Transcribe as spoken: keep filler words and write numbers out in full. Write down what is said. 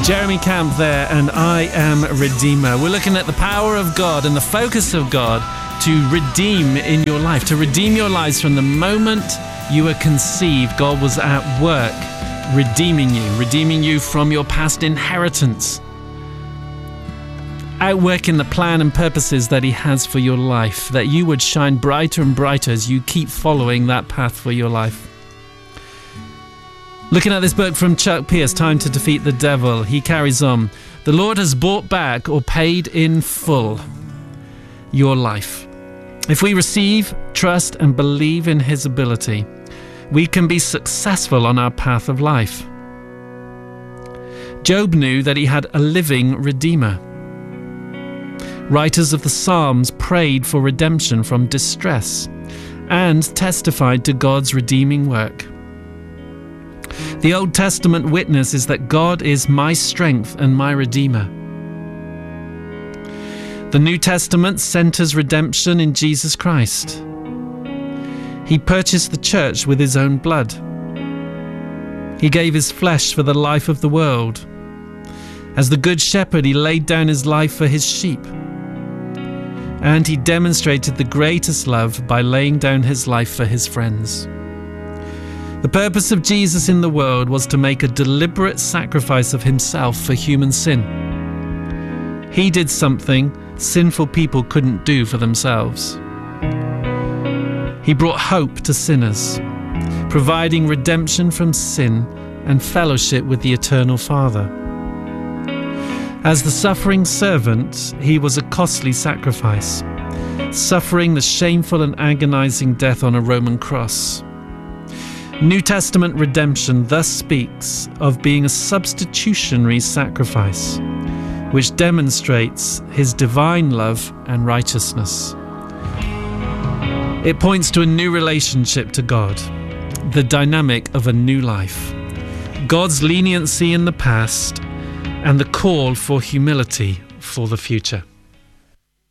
Jeremy Camp there, and I Am Redeemer. We're looking at the power of God and the focus of God to redeem in your life, to redeem your lives from the moment you were conceived. God was at work redeeming you, redeeming you from your past inheritance, outworking the plan and purposes that He has for your life, that you would shine brighter and brighter as you keep following that path for your life. Looking at this book from Chuck Pierce, Time to Defeat the Devil, he carries on. The Lord has bought back or paid in full your life. If we receive, trust, and believe in His ability, we can be successful on our path of life. Job knew that he had a living Redeemer. Writers of the Psalms prayed for redemption from distress and testified to God's redeeming work. The Old Testament witness is that God is my strength and my Redeemer. The New Testament centers redemption in Jesus Christ. He purchased the church with His own blood. He gave His flesh for the life of the world. As the Good Shepherd, He laid down His life for His sheep. And He demonstrated the greatest love by laying down His life for His friends. The purpose of Jesus in the world was to make a deliberate sacrifice of Himself for human sin. He did something sinful people couldn't do for themselves. He brought hope to sinners, providing redemption from sin and fellowship with the Eternal Father. As the suffering servant, He was a costly sacrifice, suffering the shameful and agonizing death on a Roman cross. New Testament redemption thus speaks of being a substitutionary sacrifice, which demonstrates His divine love and righteousness. It points to a new relationship to God, the dynamic of a new life, God's leniency in the past, and the call for humility for the future.